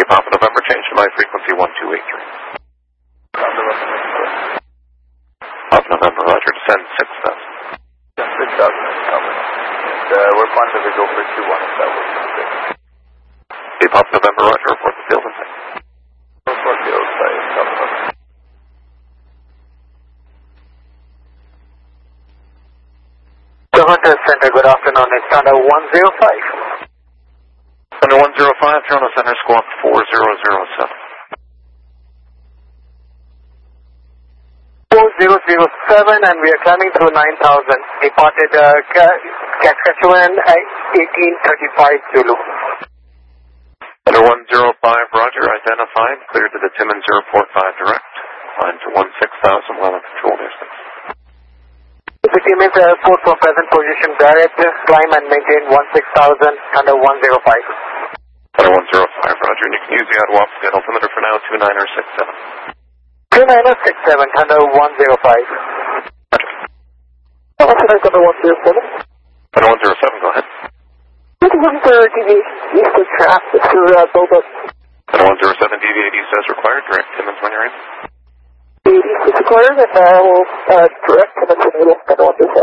Papa November, change to my frequency 1283. Papa November, roger, descend 6,000. Yeah, 6,000 is covered. And we're planning to go for 2-1 if that works. Okay, Papa November, roger, report the field insight. Report field insight, covered. Hunter Center, good afternoon. It's Thunder 105. Thunder 105, Toronto Center, squawk 4007. 4007, and we are climbing through 9,000. Departed Saskatchewan 1835 Zulu. Thunder 105, roger, identified, cleared to the Timmins 045 direct. Climb to 16,000, well in control distance. The team is 4 for present position, direct, climb and maintain 16,000, Thunder 105. Thunder 105, roger, and you can use the ADWAP altimeter for now, 2967. 2967, Thunder 105. Roger. Thunder 107. Thunder 107, go ahead. 130 east of Trapp, this is Boba. Thunder 107, deviate east as required, direct Timmins when you're in. East is required, and I will direct Timmins when you're in.